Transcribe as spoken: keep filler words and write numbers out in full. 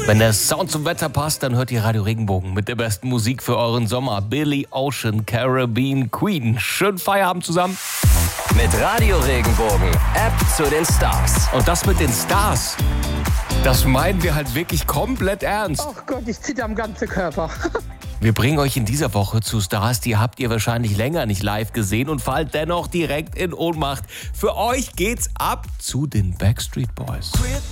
Wenn der Sound zum Wetter passt, dann hört ihr Radio Regenbogen mit der besten Musik für euren Sommer. Billy Ocean, Caribbean Queen. Schönen Feierabend zusammen. Mit Radio Regenbogen, App zu den Stars. Und das mit den Stars, das meinen wir halt wirklich komplett ernst. Oh Gott, ich zitter am ganzen Körper. Wir bringen euch in dieser Woche zu Stars, die habt ihr wahrscheinlich länger nicht live gesehen und fallt dennoch direkt in Ohnmacht. Für euch geht's ab zu den Backstreet Boys.